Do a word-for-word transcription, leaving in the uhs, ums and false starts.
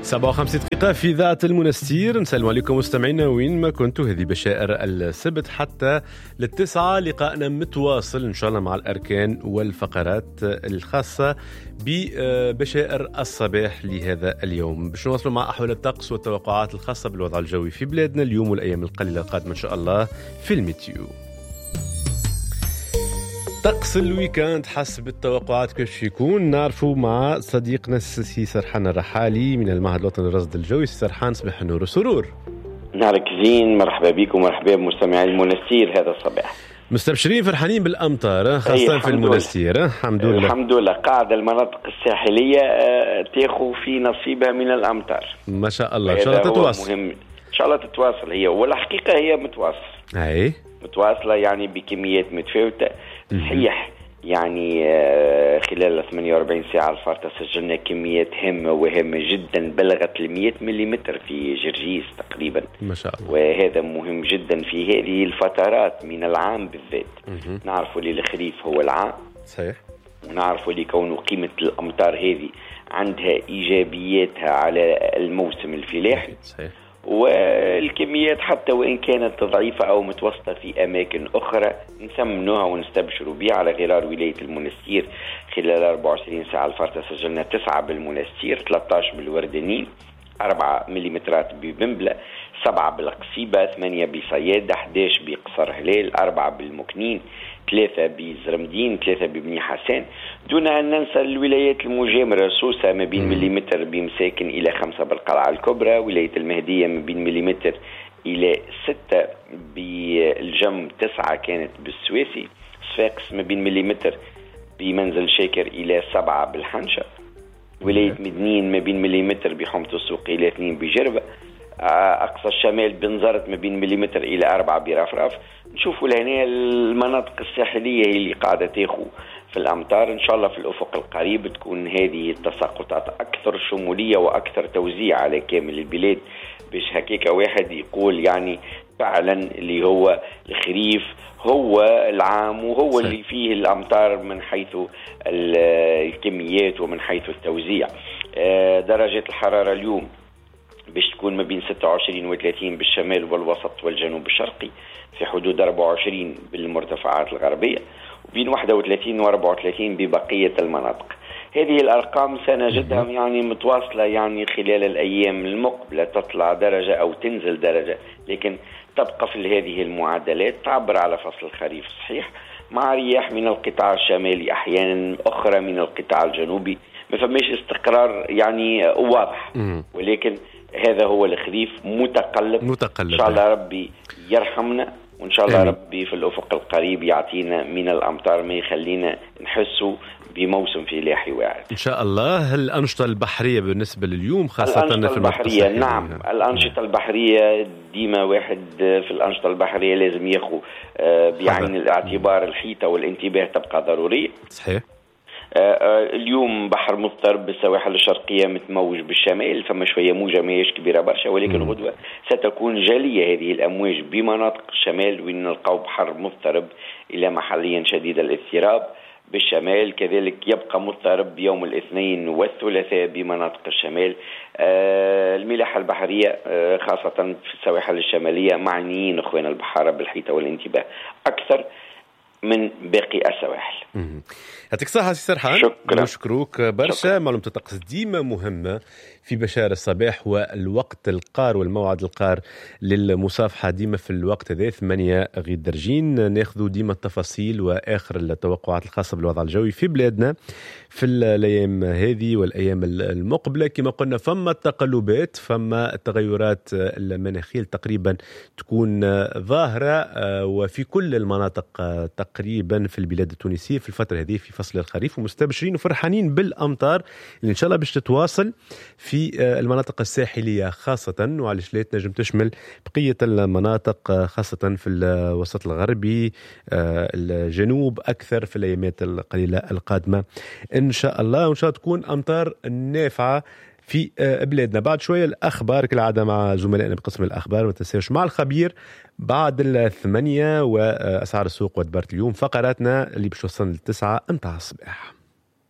سبعة وخمسين دقيقة في إذاعة المنستير. نسلم عليكم مستمعينا وين ما كنتوا. هذه بشائر السبت حتى للتسعة، لقائنا متواصل إن شاء الله مع الأركان والفقرات الخاصة ببشائر الصباح لهذا اليوم، باش نواصلوا مع أحوال الطقس والتوقعات الخاصة بالوضع الجوي في بلادنا اليوم والأيام القليلة القادمة إن شاء الله في الميتيو. طقس الويكاند حسب التوقعات كيف يكون نعرفوا مع صديقنا السي سرحان الرحالي من المعهد الوطني للرصد الجوي. سرحان صباح النور وسرور. نهارك زين، مرحبا بكم ومرحبا بمستمعي المنستير هذا الصباح. مستبشرين فرحانين بالأمطار خاصة في المنستير. الحمد لله الحمد لله. قاعدة المناطق الساحلية تاخذ في نصيبها من الأمطار ما شاء الله. إن شاء الله تتواصل، مهم. إن شاء الله تتواصل هي، والحقيقة هي متواصلة أي متواصلة يعني بكميات متفاوتة. صحيح يعني خلال ثمانية وأربعين ساعة الفارطة سجلنا كميات هامة وهامة جدا بلغت المئة مليمتر في جرجيس تقريبا ما شاء الله، وهذا مهم جدا في هذه الفترات من العام بالذات. نعرفوا لي الخريف هو العام صحيح، ونعرفوا لي كونه قيمة الأمطار هذه عندها إيجابياتها على الموسم الفلاحي صحيح، والكميات حتى وإن كانت ضعيفة أو متوسطة في أماكن أخرى نسمنوها ونستبشروا بها. على غرار ولاية المنستير خلال أربعة وعشرين ساعة الفارطة سجلنا تسعة بالمنستير، ثلاثة عشر بالوردنين، أربعة مليمترات ببنبلة، سبعة بالقصيبة، ثمانية بصيادة، أحد عشر بقصر هلال، أربعة بالمكنين، ثلاثة بزرمدين، ثلاثة ببني حسان، دون أن ننسى الولايات المجاورة. سوسة ما بين مليمتر بمساكن إلى خمسة بالقلعة الكبرى، ولاية المهدية ما بين مليمتر إلى ستة بالجم، تسعة كانت بالسويسي، صفاقس ما بين مليمتر بمنزل شاكر إلى سبعة بالحنشة، ولاية مدنين ما بين مليمتر بحومة السوق إلى اثنين بجربة، أقصى الشمال بنزرت ما بين مليمتر إلى أربعة برفرف. نشوفوا لهنا المناطق الساحلية هي اللي قاعدة تاخو في الأمطار. إن شاء الله في الأفق القريب تكون هذه التساقطات أكثر شمولية وأكثر توزيع على كامل البلاد، باش هكيك واحد يقول يعني فعلا اللي هو الخريف هو العام وهو صحيح. اللي فيه الأمطار من حيث الكميات ومن حيث التوزيع. درجة الحرارة اليوم باش تكون ما بين ستة وعشرين وثلاثين بالشمال والوسط والجنوب الشرقي، في حدود أربعة وعشرين بالمرتفعات الغربية، وبين واحد وثلاثين وأربعة وثلاثين ببقية المناطق. هذه الأرقام سنجدها يعني متواصلة يعني خلال الأيام المقبلة، تطلع درجة أو تنزل درجة، لكن تبقى في هذه المعدلات تعبر على فصل الخريف صحيح، مع رياح من القطاع الشمالي أحيانا أخرى من القطاع الجنوبي. ما فماش استقرار يعني واضح، ولكن هذا هو الخريف متقلب. متقلب إن شاء الله ربي يرحمنا، وإن شاء الله ربي في الأفق القريب يعطينا من الأمطار ما يخلينا نحسوا بموسم فلاحي واعد إن شاء الله. الأنشطة البحرية بالنسبة لليوم خاصة الأنشطة في البحرية نعم يعني. الأنشطة البحرية ديما واحد في الأنشطة البحرية لازم ياخو بعين الاعتبار الحيطة والانتباه تبقى ضرورية صحيح. اليوم بحر مضطرب بالسواحل الشرقية متموج بالشمال، فما شوية موجة ماهيش كبيرة برشا، ولكن غدوة ستكون جالية هذه الأمواج بمناطق الشمال وين نلقاو بحر مضطرب إلى محليا شديد الاضطراب بالشمال. كذلك يبقى مضطرب يوم الاثنين والثلاثاء بمناطق الشمال. آه الملاحة البحرية آه خاصة في السواحل الشمالية معنيين أخوان البحارة بالحيطة والانتباه أكثر من باقي السواحل. يعطيك الصحة سي سرحان. شكرا. نشكروك برشا. معلومة الطقس ديما مهمة في بشار الصباح، والوقت القار والموعد القار للمصافحة ديما في الوقت هذا ثمانية غير درجين. ناخذوا ديما التفاصيل وآخر التوقعات الخاصة بالوضع الجوي في بلادنا في الأيام هذه والأيام المقبلة. كما قلنا فما تقلبات، فما التغيرات المناخية تقريبا تكون ظاهرة وفي كل المناطق تقريبا في البلاد التونسية في الفترة هذه في فصل الخريف، ومستبشرين وفرحانين بالأمطار اللي إن شاء الله باش تتواصل في المناطق الساحلية خاصة، وعلى لا تنجم تشمل بقية المناطق خاصة في الوسط الغربي الجنوب أكثر في الأيامات القليلة القادمة إن شاء الله. وإن شاء الله تكون أمطار نافعة في بلادنا. بعد شوية الأخبار كالعادة مع زملائنا بقسم الأخبار، ما تنساوش مع الخبير بعد الثمانية وأسعار السوق ودبرت اليوم فقراتنا اللي باش توصلنا للتسعة متاع الصباح.